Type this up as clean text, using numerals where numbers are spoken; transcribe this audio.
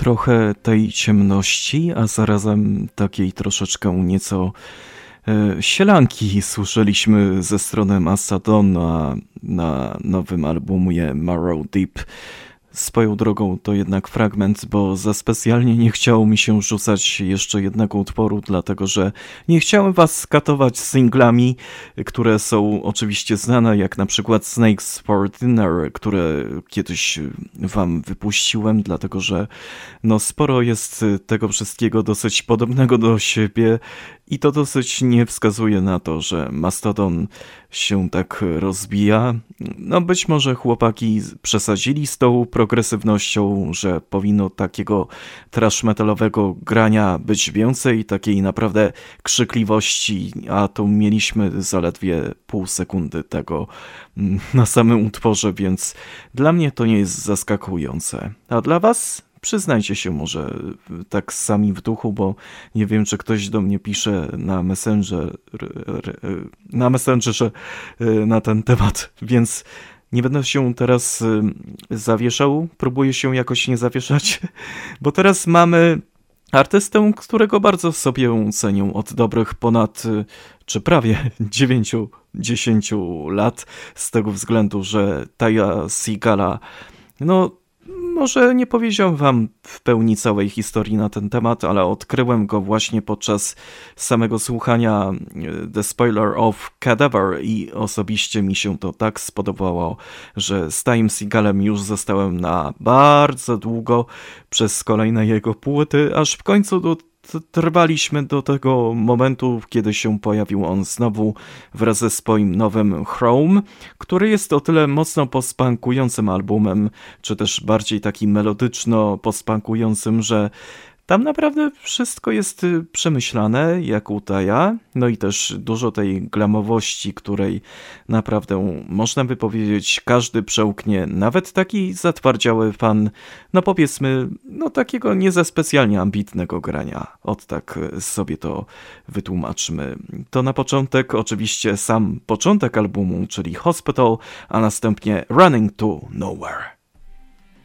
trochę tej ciemności, a zarazem takiej troszeczkę nieco sielanki słyszeliśmy ze strony Mastodona na nowym albumie Marrow Deep. Swoją drogą to jednak fragment, bo za specjalnie nie chciało mi się rzucać jeszcze jednego utworu, dlatego że nie chciałem was skatować singlami, które są oczywiście znane, jak na przykład Snakes for Dinner, które kiedyś wam wypuściłem, dlatego że no sporo jest tego wszystkiego dosyć podobnego do siebie i to dosyć nie wskazuje na to, że Mastodon się tak rozbija. No być może chłopaki przesadzili z tą progresywnością, że powinno takiego thrash metalowego grania być więcej, takiej naprawdę krzykliwości, a tu mieliśmy zaledwie pół sekundy tego na samym utworze, więc dla mnie to nie jest zaskakujące. A dla was? Przyznajcie się może tak sami w duchu, bo nie wiem, czy ktoś do mnie pisze na Messengerze na ten temat, więc nie będę się teraz zawieszał, próbuję się jakoś nie zawieszać, bo teraz mamy artystę, którego bardzo sobie cenię od dobrych ponad, czy prawie 10 lat, z tego względu, że Taya Sigala, no może nie powiedziałem wam w pełni całej historii na ten temat, ale odkryłem go właśnie podczas samego słuchania The Spoiler of Cadaver i osobiście mi się to tak spodobało, że z Tayem Seagalem już zostałem na bardzo długo przez kolejne jego płyty, aż w końcu trwaliśmy do tego momentu, kiedy się pojawił on znowu wraz ze swoim nowym Chrome, który jest o tyle mocno postpunkującym albumem, czy też bardziej takim melodyczno-postpunkującym, że tam naprawdę wszystko jest przemyślane, jak u Taya, no i też dużo tej glamowości, której naprawdę można by powiedzieć każdy przełknie, nawet taki zatwardziały fan, no powiedzmy, no takiego nie za specjalnie ambitnego grania. Od tak sobie to wytłumaczmy. To na początek oczywiście sam początek albumu, czyli Hospital, a następnie Running to Nowhere.